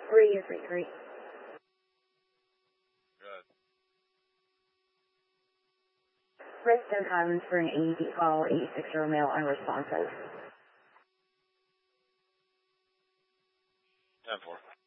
333. Good. Redstone Highlands for an AED call, 86 Romeo unresponsive. 10-4.